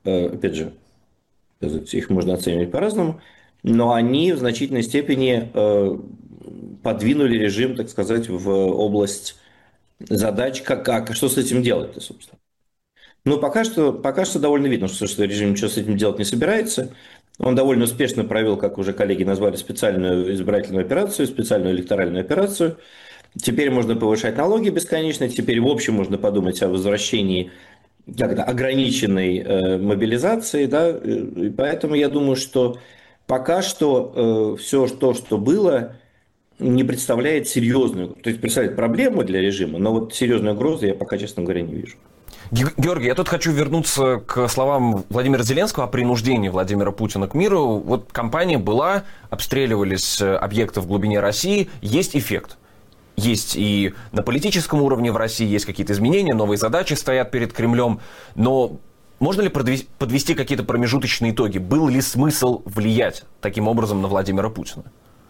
опять же, их можно оценивать по-разному, но они в значительной степени подвинули режим, так сказать, в область задач, что с этим делать-то, собственно. Ну, пока что довольно видно, что режим ничего с этим делать не собирается. Он довольно успешно провел, как уже коллеги назвали, специальную избирательную операцию, специальную электоральную операцию. Теперь можно повышать налоги бесконечно, теперь в общем можно подумать о возвращении как-то ограниченной мобилизации, да, и поэтому я думаю, что пока что все то, что было, не представляет серьезную, то есть представляет проблему для режима, но вот серьезную угрозу я пока, честно говоря, не вижу. Георгий, я тут хочу вернуться к словам Владимира Зеленского о принуждении Владимира Путина к миру. Вот кампания была, обстреливались объекты в глубине России, есть эффект. Есть и на политическом уровне в России есть какие-то изменения, новые задачи стоят перед Кремлем. Но можно ли подвести какие-то промежуточные итоги? Был ли смысл влиять таким образом на Владимира Путина?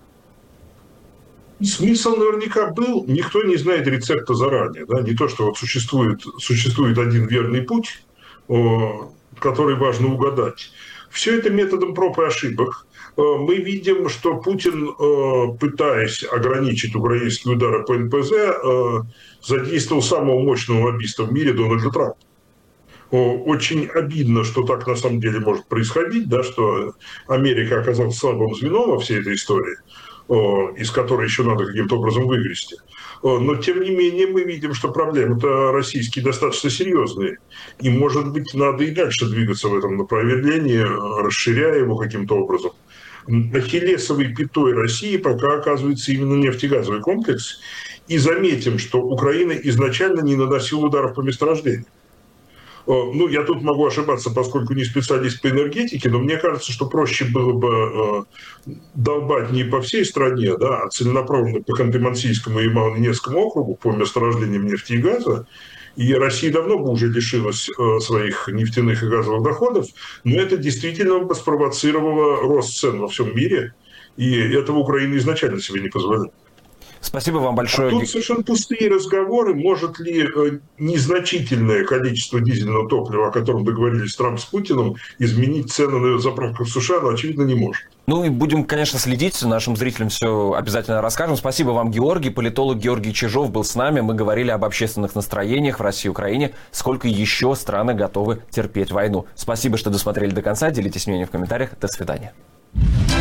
Смысл наверняка был, никто не знает рецепта заранее. Да? Не то, что вот существует один верный путь, который важно угадать. Все это методом проб и ошибок. Мы видим, что Путин, пытаясь ограничить украинские удары по НПЗ, задействовал самого мощного лоббиста в мире Дональда Трампа. Очень обидно, что так на самом деле может происходить, да, что Америка оказалась слабым звеном во всей этой истории, из которой еще надо каким-то образом выгрести. Но, тем не менее, мы видим, что проблемы-то российские достаточно серьезные. И, может быть, надо и дальше двигаться в этом направлении, расширяя его каким-то образом. Ахиллесовой пятой России пока оказывается именно нефтегазовый комплекс. И заметим, что Украина изначально не наносила ударов по месторождению. Ну, я тут могу ошибаться, поскольку не специалист по энергетике, но мне кажется, что проще было бы долбать не по всей стране, да, а целенаправленно по Ханты-Мансийскому и Ямало-Ненецкому округу по месторождениям нефти и газа. И Россия давно бы уже лишилась своих нефтяных и газовых доходов, но это действительно бы спровоцировало рост цен во всем мире, и этого Украина изначально себе не позволяла. Спасибо вам большое. Тут совершенно пустые разговоры. Может ли незначительное количество дизельного топлива, о котором договорились Трамп с Путиным, изменить цены на заправках в США? Но, очевидно, не может. Ну и будем, конечно, следить. Нашим зрителям все обязательно расскажем. Спасибо вам, Георгий. Политолог Георгий Чижов был с нами. Мы говорили об общественных настроениях в России и Украине. Сколько еще страны готовы терпеть войну. Спасибо, что досмотрели до конца. Делитесь мнением в комментариях. До свидания.